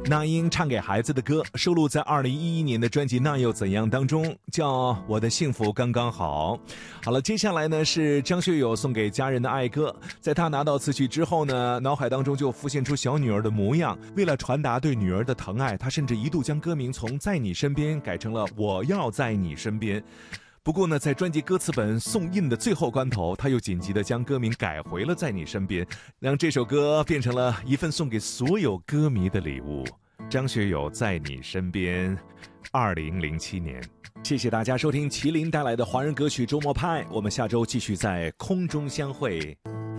那英唱给孩子的歌收录在2011年的专辑《那又怎样》当中，叫《我的幸福刚刚好》。好了，接下来呢是张学友送给家人的爱歌。在他拿到词曲之后呢，脑海当中就浮现出小女儿的模样。为了传达对女儿的疼爱，他甚至一度将歌名从在你身边改成了我要在你身边。不过呢，在专辑歌词本送印的最后关头，他又紧急地将歌名改回了在你身边，让这首歌变成了一份送给所有歌迷的礼物。张学友在你身边，2007年。谢谢大家收听麒麟带来的华人歌曲周末派，我们下周继续在空中相会。